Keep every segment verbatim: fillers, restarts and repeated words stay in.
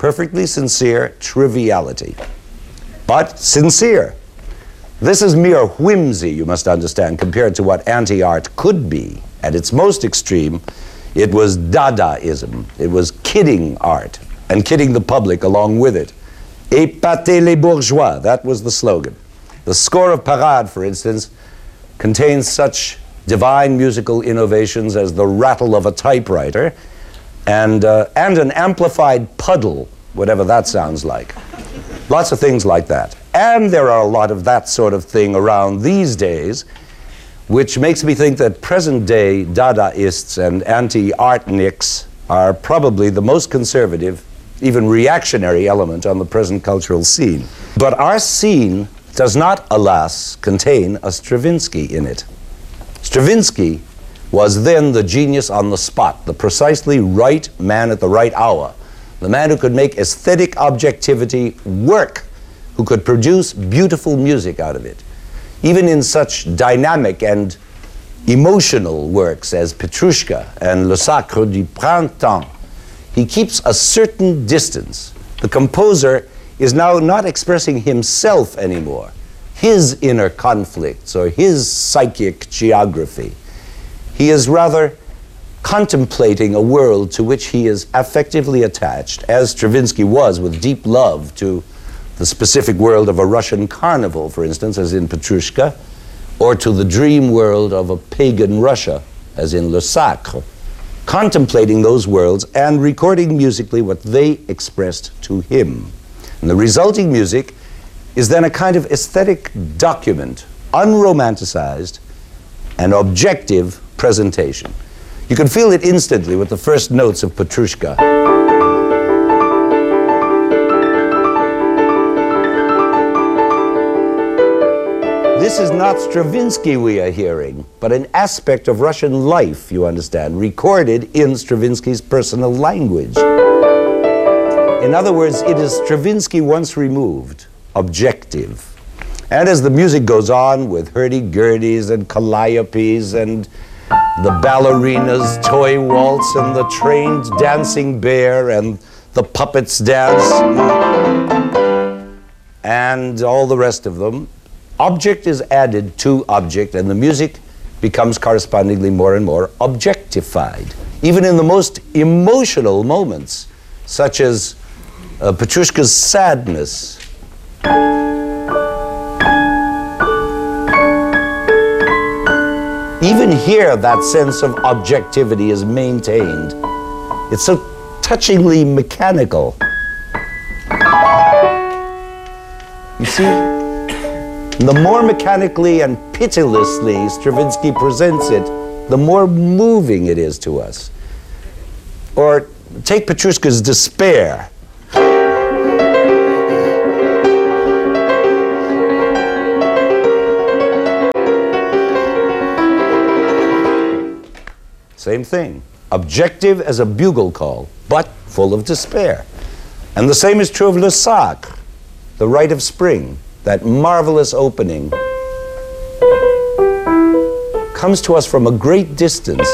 perfectly sincere triviality, but sincere. This is mere whimsy, you must understand, compared to what anti-art could be. At its most extreme, it was Dadaism. It was kidding art, and kidding the public along with it. Épatez les bourgeois, that was the slogan. The score of Parade, for instance, contains such divine musical innovations as the rattle of a typewriter and, uh, and an amplified puddle, whatever that sounds like. Lots of things like that. And there are a lot of that sort of thing around these days, which makes me think that present-day Dadaists and anti-artniks are probably the most conservative, even reactionary element on the present cultural scene. But our scene does not, alas, contain a Stravinsky in it. Stravinsky was then the genius on the spot, the precisely right man at the right hour, the man who could make aesthetic objectivity work, who could produce beautiful music out of it. Even in such dynamic and emotional works as Petrushka and Le Sacre du Printemps, he keeps a certain distance. The composer is now not expressing himself anymore, his inner conflicts or his psychic geography. He is rather contemplating a world to which he is affectively attached, as Stravinsky was with deep love to the specific world of a Russian carnival, for instance, as in Petrushka, or to the dream world of a pagan Russia, as in Le Sacre, contemplating those worlds and recording musically what they expressed to him. And the resulting music is then a kind of aesthetic document, unromanticized and objective presentation. You can feel it instantly with the first notes of Petrushka. This is not Stravinsky we are hearing, but an aspect of Russian life, you understand, recorded in Stravinsky's personal language. In other words, it is Stravinsky once removed, objective. And as the music goes on with hurdy-gurdies and calliopes and the ballerina's toy waltz and the trained dancing bear and the puppets dance and all the rest of them, object is added to object, and the music becomes correspondingly more and more objectified. Even in the most emotional moments, such as uh, Petrushka's sadness. Even here, that sense of objectivity is maintained. It's so touchingly mechanical. You see? The more mechanically and pitilessly Stravinsky presents it, the more moving it is to us. Or take Petrushka's despair. Same thing. Objective as a bugle call, but full of despair. And the same is true of Le Sacre, the Rite of Spring. That marvelous opening comes to us from a great distance.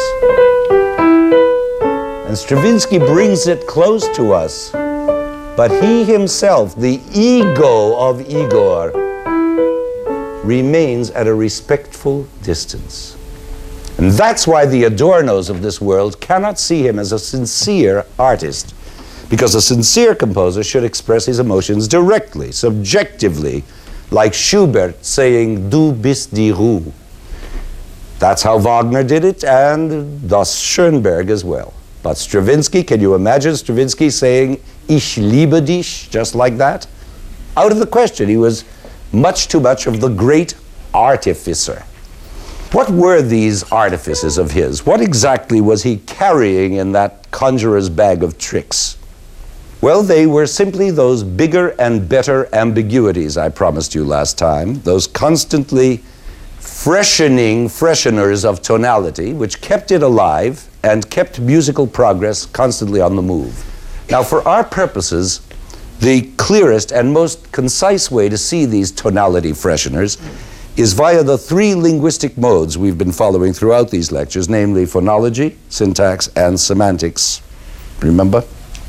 And Stravinsky brings it close to us. But he himself, the ego of Igor, remains at a respectful distance. And that's why the Adornos of this world cannot see him as a sincere artist. Because a sincere composer should express his emotions directly, subjectively, like Schubert saying, "Du bist die Ruhe." That's how Wagner did it, and thus Schoenberg as well. But Stravinsky, can you imagine Stravinsky saying, "Ich liebe dich," just like that? Out of the question. He was much too much of the great artificer. What were these artifices of his? What exactly was he carrying in that conjurer's bag of tricks? Well, they were simply those bigger and better ambiguities I promised you last time, those constantly freshening fresheners of tonality, which kept it alive and kept musical progress constantly on the move. Now, for our purposes, the clearest and most concise way to see these tonality fresheners is via the three linguistic modes we've been following throughout these lectures, namely phonology, syntax, and semantics. Remember?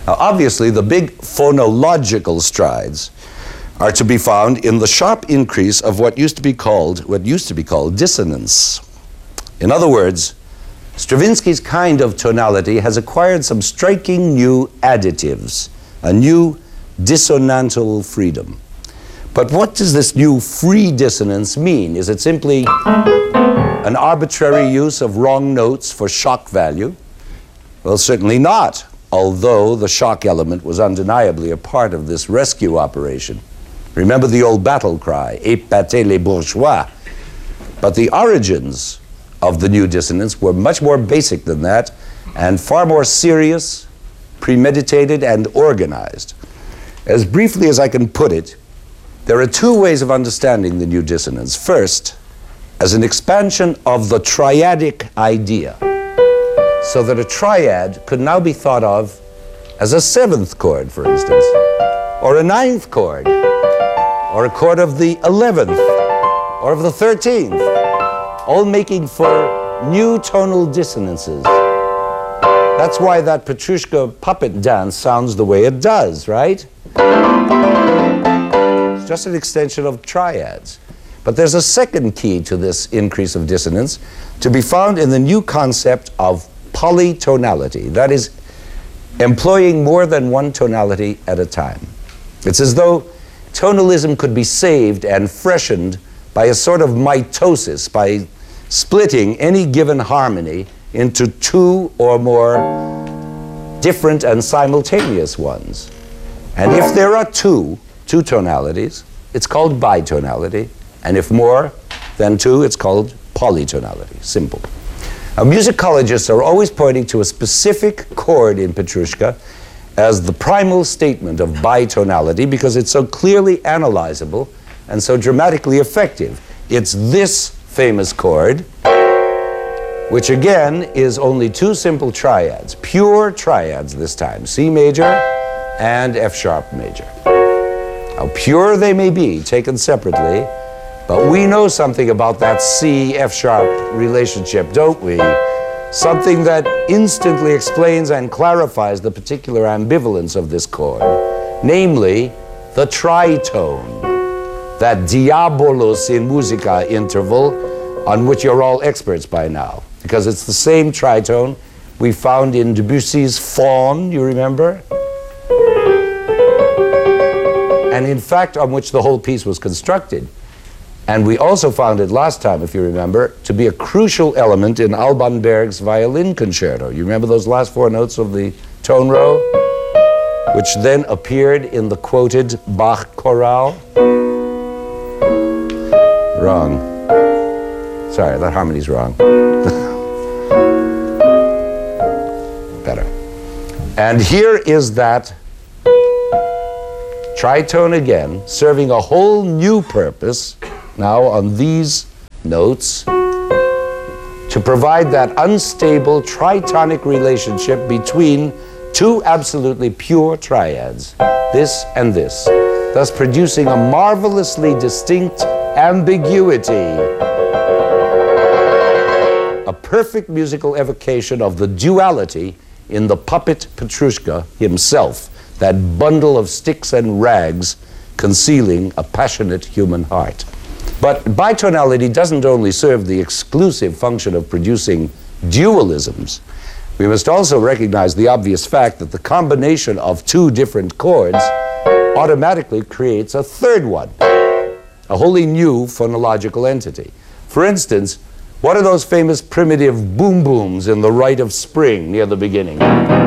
Now, obviously, the big phonological strides are to be found in the sharp increase of what used to be called, what used to be called dissonance. In other words, Stravinsky's kind of tonality has acquired some striking new additives, a new dissonantal freedom. But what does this new free dissonance mean? Is it simply an arbitrary use of wrong notes for shock value? Well, certainly not, although the shock element was undeniably a part of this rescue operation. Remember the old battle cry, "Épatez les bourgeois." But the origins of the new dissonance were much more basic than that, and far more serious, premeditated, and organized. As briefly as I can put it, there are two ways of understanding the new dissonance. First, as an expansion of the triadic idea, so that a triad could now be thought of as a seventh chord, for instance, or a ninth chord, or a chord of the eleventh, or of the thirteenth, all making for new tonal dissonances. That's why that Petrushka puppet dance sounds the way it does, right? It's just an extension of triads. But there's a second key to this increase of dissonance to be found in the new concept of polytonality. That is, employing more than one tonality at a time. It's as though tonalism could be saved and freshened by a sort of mitosis, by splitting any given harmony into two or more different and simultaneous ones. And if there are two, two tonalities, it's called bitonality. And if more than two, it's called polytonality. Simple. Now, musicologists are always pointing to a specific chord in Petrushka as the primal statement of bitonality because it's so clearly analyzable and so dramatically effective. It's this famous chord, which again is only two simple triads, pure triads this time, C major and F sharp major. Now, pure they may be, taken separately, but we know something about that C F sharp relationship, don't we? Something that instantly explains and clarifies the particular ambivalence of this chord, namely the tritone, that diabolos in musica interval on which you're all experts by now, because it's the same tritone we found in Debussy's Faun, you remember? And in fact, on which the whole piece was constructed. And we also found it last time, if you remember, to be a crucial element in Alban Berg's violin concerto. You remember those last four notes of the tone row, which then appeared in the quoted Bach chorale? Wrong. Sorry, that harmony's wrong. Better. And here is that tritone again, serving a whole new purpose now on these notes to provide that unstable tritonic relationship between two absolutely pure triads, this and this, thus producing a marvelously distinct ambiguity, a perfect musical evocation of the duality in the puppet Petrushka himself, that bundle of sticks and rags concealing a passionate human heart. But bitonality doesn't only serve the exclusive function of producing dualisms. We must also recognize the obvious fact that the combination of two different chords automatically creates a third one, a wholly new phonological entity. For instance, what are those famous primitive boom booms in the Rite of Spring near the beginning?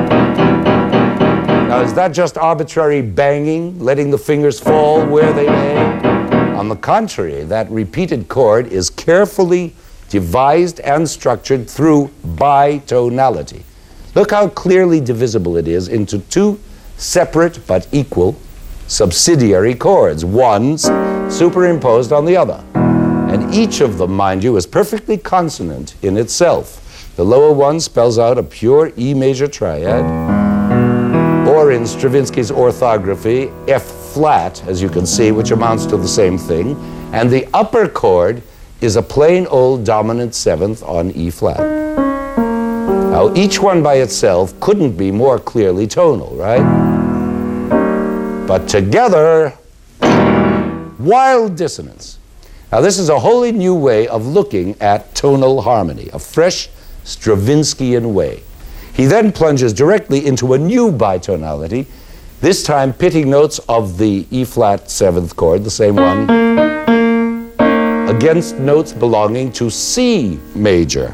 Now, is that just arbitrary banging, letting the fingers fall where they may? On the contrary, that repeated chord is carefully devised and structured through bitonality. Look how clearly divisible it is into two separate but equal subsidiary chords, one superimposed on the other. And each of them, mind you, is perfectly consonant in itself. The lower one spells out a pure E major triad, or in Stravinsky's orthography, F flat, as you can see, which amounts to the same thing. And the upper chord is a plain old dominant seventh on E flat. Now, Now, each one by itself couldn't be more clearly tonal, right? But together, wild dissonance. Now, this is a wholly new way of looking at tonal harmony, a fresh Stravinskyan way. He then plunges directly into a new bitonality, this time pitting notes of the E-flat seventh chord, the same one, against notes belonging to C major.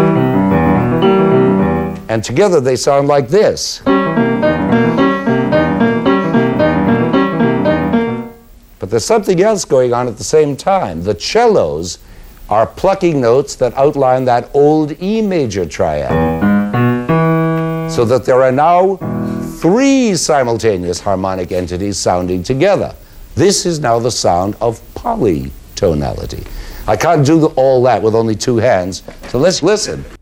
And together they sound like this. But there's something else going on at the same time. The cellos are plucking notes that outline that old E major triad. So that there are now three simultaneous harmonic entities sounding together. This is now the sound of polytonality. I can't do all that with only two hands, so let's listen.